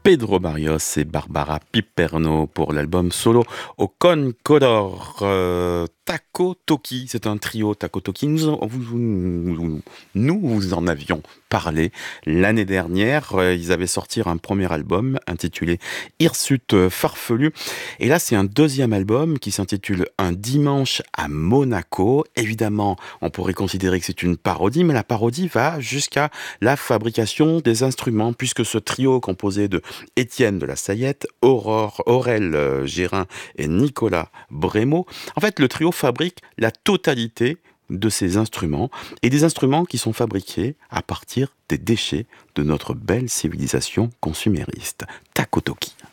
Pedro Barrios et Barbara Piperno pour l'album solo au Concodor. Taco Toki, c'est un trio Taco Toki. Nous vous en avions parlé l'année dernière. Ils avaient sorti un premier album intitulé Hirsute Farfelu. Et là, c'est un deuxième album qui s'intitule Un dimanche à Monaco. Évidemment, on pourrait considérer que c'est une parodie, mais la parodie va jusqu'à la fabrication des instruments, puisque ce trio composé de Étienne de la Sayette, Aurel Gérin et Nicolas Brémaud, en fait, le trio fabrique la totalité de ces instruments, et des instruments qui sont fabriqués à partir des déchets de notre belle civilisation consumériste. Takotoki.